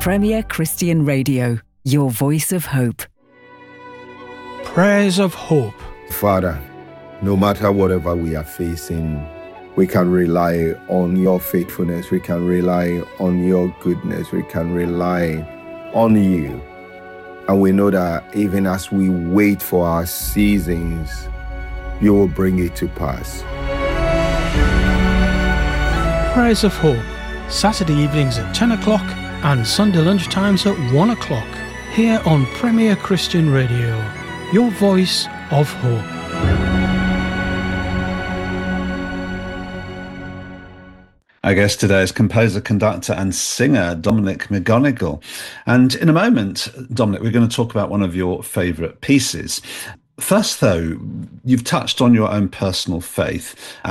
Premier Christian Radio, your voice of hope. Prayers of hope. Father, no matter whatever we are facing, we can rely on your faithfulness. We can rely on your goodness. We can rely on you. And we know that even as we wait for our seasons, you will bring it to pass. Prayers of Hope, Saturday evenings at 10 o'clock and Sunday lunchtimes at 1 o'clock, here on Premier Christian Radio, your voice of hope. Our guest today is composer, conductor and singer Dominic McGonigal. And in a moment, Dominic, we're going to talk about one of your favourite pieces. First, though, you've touched on your own personal faith.